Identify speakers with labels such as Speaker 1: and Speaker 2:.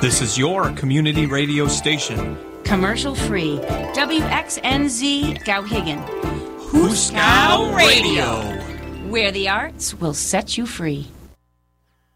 Speaker 1: This is your community radio station.
Speaker 2: Commercial free. WXNZ Skowhegan.
Speaker 1: Huskow Radio.
Speaker 2: Where the arts will set you free.